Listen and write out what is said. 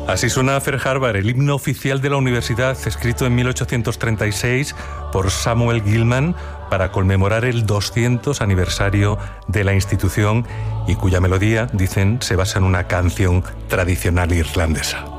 Así suena Fair Harbor, el himno oficial de la universidad, escrito en 1836 por Samuel Gilman para conmemorar el 200 aniversario de la institución y cuya melodía, dicen, se basa en una canción tradicional irlandesa.